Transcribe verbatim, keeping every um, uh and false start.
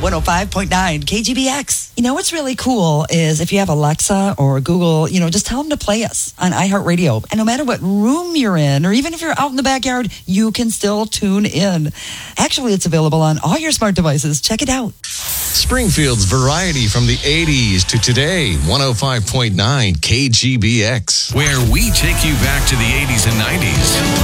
one oh five point nine K G B X. You know what's really cool is if you have Alexa or Google, you know, just tell them to play us on iHeartRadio. And no matter what room you're in, or even if you're out in the backyard, you can still tune in. Actually, it's available on all your smart devices. Check it out. Springfield's variety from the eighties to today. one oh five point nine K G B X. Where we take you back to the eighties and nineties.